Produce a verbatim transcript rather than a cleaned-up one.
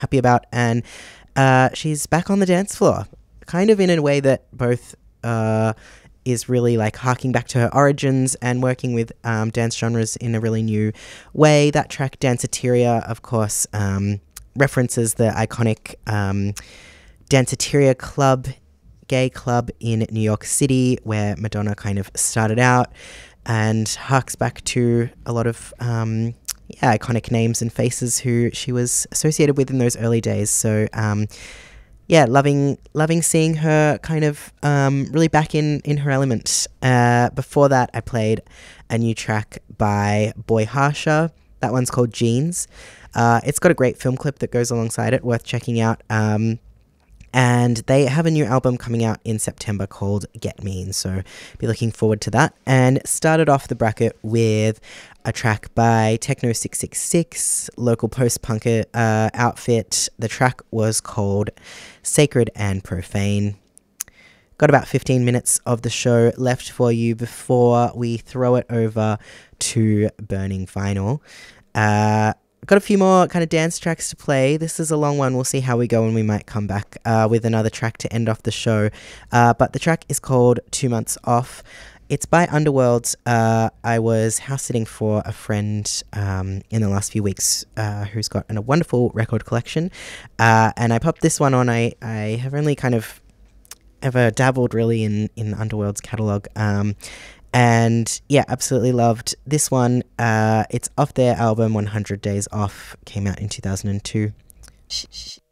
happy about. And uh, she's back on the dance floor, kind of in a way that both uh, is really like harking back to her origins and working with um, dance genres in a really new way. That track, Danceteria, of course, um, references the iconic um, Danceteria Club, gay club in New York City, where Madonna kind of started out, and harks back to a lot of um, yeah, iconic names and faces who she was associated with in those early days. So um, yeah, loving loving seeing her kind of um, really back in, in her element. Uh, before that, I played a new track by Boy Harsha. That one's called Jeans. Uh, it's got a great film clip that goes alongside it, worth checking out. Um, and they have a new album coming out in September called Get Mean, so be looking forward to that. And started off the bracket with a track by Techno six six six, local post-punk uh, outfit. The track was called Sacred and Profane. Got about fifteen minutes of the show left for you before we throw it over to Burning Vinyl. Uh, got a few more kind of dance tracks to play. This is a long one. We'll see how we go, and we might come back uh, with another track to end off the show. Uh, but the track is called Two Months Off. It's by Underworld. Uh, I was house sitting for a friend um, in the last few weeks uh, who's got a wonderful record collection. Uh, and I popped this one on. I, I have only kind of ever dabbled really in, in Underworld's catalogue. Um, and yeah, absolutely loved this one. Uh, it's off their album one hundred Days Off, came out in two thousand two. Shh, shh.